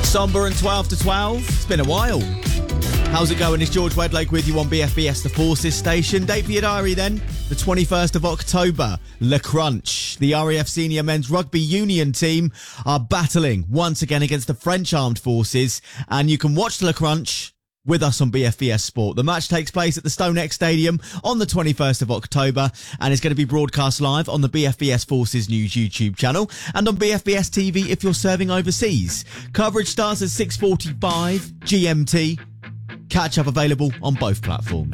Somber and 12 to 12. It's been a while. How's it going? It's George Wedlake with you on BFBS, the Forces station. Date for your diary then, the 21st of October. Le Crunch, the RAF Senior Men's Rugby Union team, are battling once again against the French Armed Forces. And you can watch Le Crunch with us on BFBS Sport. The match takes place at the StoneX Stadium on the 21st of October and is going to be broadcast live on the BFBS Forces News YouTube channel and on BFBS TV if you're serving overseas. Coverage starts at 6:45 GMT. Catch up available on both platforms.